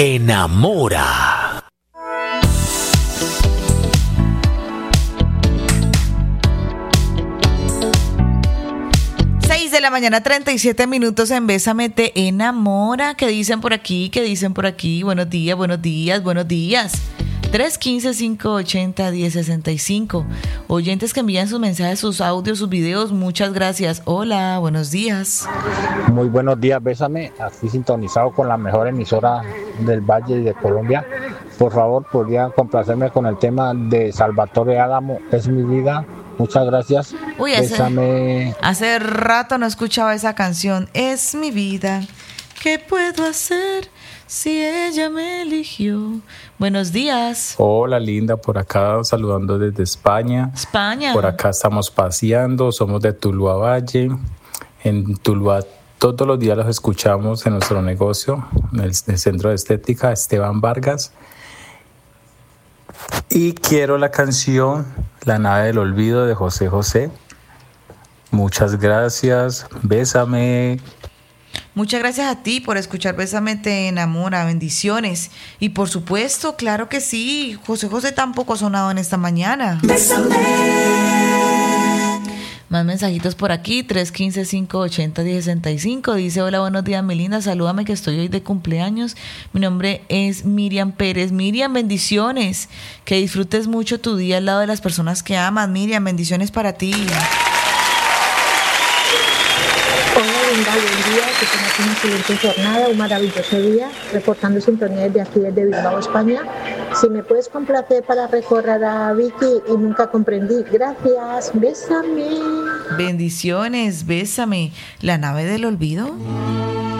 enamora. De la mañana, 37 minutos en Bésame te enamora. ¿Qué dicen por aquí? ¿Qué dicen por aquí? Buenos días, buenos días, buenos días. 315-580-1065. Oyentes que envían sus mensajes, sus audios, sus videos, muchas gracias. Hola, buenos días. Muy buenos días, Bésame. Aquí sintonizado con la mejor emisora del Valle y de Colombia. Por favor, podrían complacerme con el tema de Salvatore Adamo, Es mi vida. Muchas gracias. Uy, hace rato no escuchaba esa canción. Es mi vida. ¿Qué puedo hacer si ella me eligió? Buenos días. Hola, linda, por acá saludando desde España. España. Por acá estamos paseando, somos de Tuluá Valle. En Tuluá todos los días los escuchamos en nuestro negocio, en el Centro de Estética Esteban Vargas. Y quiero la canción La nave del olvido de José José. Muchas gracias, Bésame. Muchas gracias a ti por escuchar Bésame te enamora, bendiciones. Y por supuesto, claro que sí, José José tampoco ha sonado en esta mañana. Bésame. Más mensajitos por aquí, 315-580-1065. Dice, hola, buenos días, mi linda, salúdame que estoy hoy de cumpleaños. Mi nombre es Miriam Pérez. Miriam, bendiciones. Que disfrutes mucho tu día al lado de las personas que amas. Miriam, bendiciones para ti. Hola, linda, buen día, que tengas una excelente jornada, un maravilloso día, reportando sintonía desde aquí, desde Bilbao, España. Si me puedes complacer para recorrer a Vicky y nunca comprendí, gracias, bésame. Bendiciones, bésame. La nave del olvido.